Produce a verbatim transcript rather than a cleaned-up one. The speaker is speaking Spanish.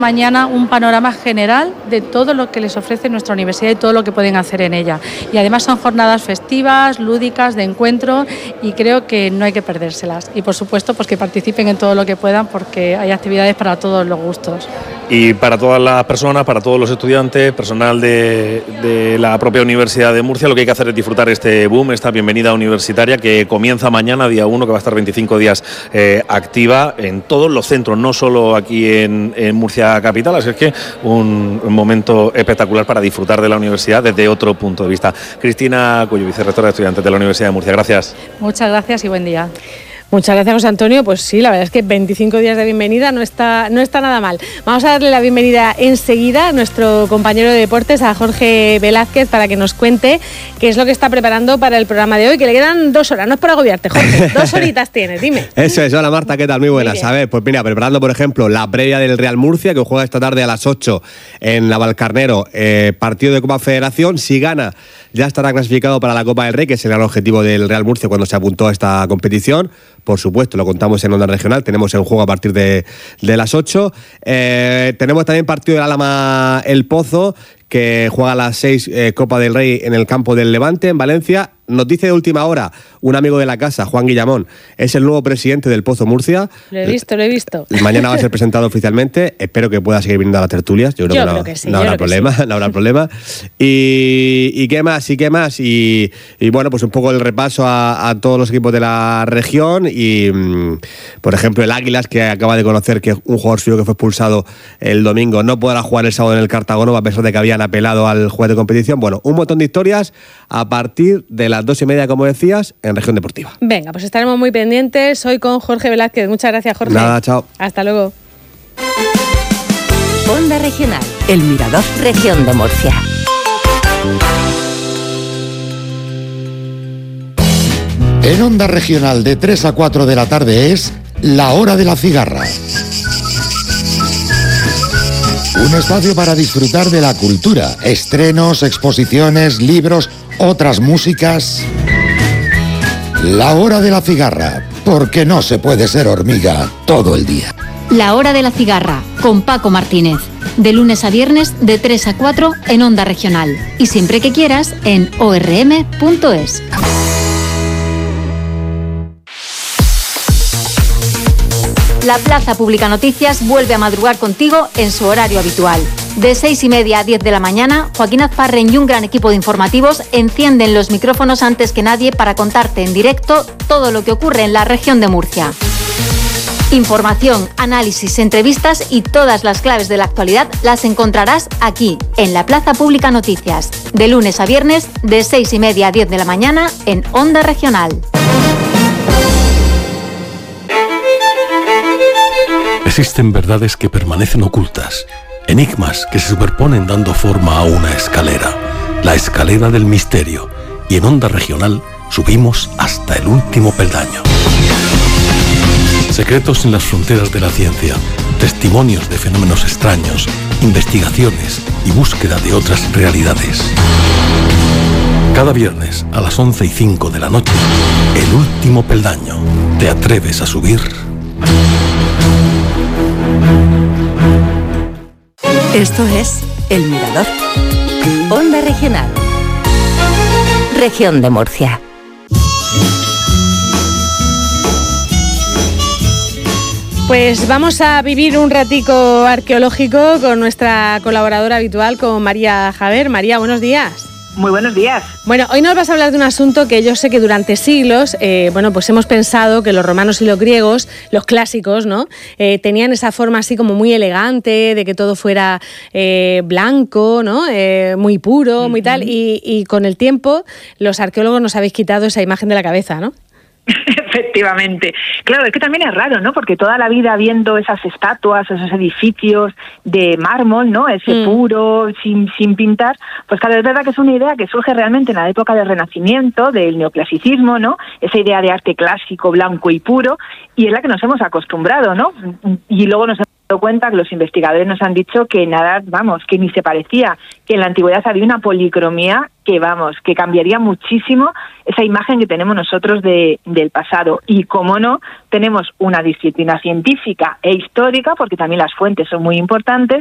Mañana un panorama general de todo lo que les ofrece nuestra universidad y todo lo que pueden hacer en ella. Y además son jornadas festivas, lúdicas, de encuentro, y creo que no hay que perdérselas. Y por supuesto, pues que participen en todo lo que puedan, porque hay actividades para todos los gustos. Y para todas las personas, para todos los estudiantes, personal de, de la propia Universidad de Murcia, lo que hay que hacer es disfrutar este boom, esta bienvenida universitaria que comienza mañana, día uno, que va a estar veinticinco días eh, activa en todos los centros, no solo aquí en, en Murcia capital, así es que un, un momento espectacular para disfrutar de la universidad desde otro punto de vista. Cristina Cuello, vicerrectora de estudiantes de la Universidad de Murcia, gracias. Muchas gracias y buen día. Muchas gracias, José Antonio. Pues sí, la verdad es que veinticinco días de bienvenida no está, no está nada mal. Vamos a darle la bienvenida enseguida a nuestro compañero de deportes, a Jorge Velázquez, para que nos cuente qué es lo que está preparando para el programa de hoy, que le quedan dos horas. No es por agobiarte, Jorge, dos horitas tienes, dime. Eso es. Hola, Marta, ¿qué tal? Muy buenas. Muy a ver, pues mira, preparando, por ejemplo, la previa del Real Murcia, que juega esta tarde a las ocho en la Valcarnero, eh, partido de Copa Federación. Si gana, ya estará clasificado para la Copa del Rey, que será el objetivo del Real Murcia cuando se apuntó a esta competición. Por supuesto, lo contamos en Onda Regional, tenemos el juego a partir de, de las ocho. Eh, tenemos también partido del Álama El Pozo, que juega a las seis, eh, Copa del Rey en el campo del Levante, en Valencia. Noticia de última hora, un amigo de la casa, Juan Guillamón, es el nuevo presidente del Pozo Murcia. Lo he visto, lo he visto. Mañana va a ser presentado oficialmente. Espero que pueda seguir viniendo a las tertulias. Yo creo yo que no, creo que sí, no habrá problema, sí. no habrá problema. Y, y qué más, y qué más. Y, y bueno, pues un poco el repaso a, a todos los equipos de la región. Y por ejemplo, el Águilas, que acaba de conocer que un jugador suyo que fue expulsado el domingo no podrá jugar el sábado en el Cartagonova, a pesar de que habían apelado al juez de competición. Bueno, un montón de historias a partir de las dos y media, como decías, en Región Deportiva. Venga, pues estaremos muy pendientes hoy con Jorge Velázquez. Muchas gracias, Jorge. Nada, chao. Hasta luego. Onda Regional, El Mirador, Región de Murcia. En Onda Regional de tres a cuatro de la tarde es La Hora de la Cigarra. Un espacio para disfrutar de la cultura, estrenos, exposiciones, libros, otras músicas. La Hora de la Cigarra, porque no se puede ser hormiga todo el día. La Hora de la Cigarra, con Paco Martínez. De lunes a viernes, de tres a cuatro, en Onda Regional. Y siempre que quieras, en o erre eme punto es. La Plaza Pública Noticias vuelve a madrugar contigo en su horario habitual. De seis y media a diez de la mañana, Joaquín Azparren y un gran equipo de informativos encienden los micrófonos antes que nadie para contarte en directo todo lo que ocurre en la región de Murcia. Información, análisis, entrevistas y todas las claves de la actualidad las encontrarás aquí, en la Plaza Pública Noticias. De lunes a viernes, de seis y media a diez de la mañana, en Onda Regional. Existen verdades que permanecen ocultas, enigmas que se superponen dando forma a una escalera, la escalera del misterio, y en Onda Regional subimos hasta el último peldaño. Secretos en las fronteras de la ciencia, testimonios de fenómenos extraños, investigaciones y búsqueda de otras realidades. Cada viernes a las once y cinco de la noche, el último peldaño. ¿Te atreves a subir? Esto es El Mirador. Onda Regional. Región de Murcia. Pues vamos a vivir un ratico arqueológico con nuestra colaboradora habitual, con María Javer. María, buenos días. Muy buenos días. Bueno, hoy nos vas a hablar de un asunto que yo sé que durante siglos, eh, bueno, pues hemos pensado que los romanos y los griegos, los clásicos, ¿no? Eh, tenían esa forma así como muy elegante, de que todo fuera eh, blanco, ¿no? Eh, muy puro, uh-huh. muy tal. Y, y con el tiempo, los arqueólogos nos habéis quitado esa imagen de la cabeza, ¿no? Efectivamente. Claro, es que también es raro, ¿no? Porque toda la vida viendo esas estatuas, esos edificios de mármol, ¿no? Ese mm. puro, sin, sin pintar, pues claro, es verdad que es una idea que surge realmente en la época del Renacimiento, del neoclasicismo, ¿no? Esa idea de arte clásico, blanco y puro, y es la que nos hemos acostumbrado, ¿no? Y luego nos hemos dado cuenta que los investigadores nos han dicho que nada, vamos, que ni se parecía, que en la antigüedad había una policromía que vamos, que cambiaría muchísimo esa imagen que tenemos nosotros de, del pasado. Y, como no, tenemos una disciplina científica e histórica, porque también las fuentes son muy importantes,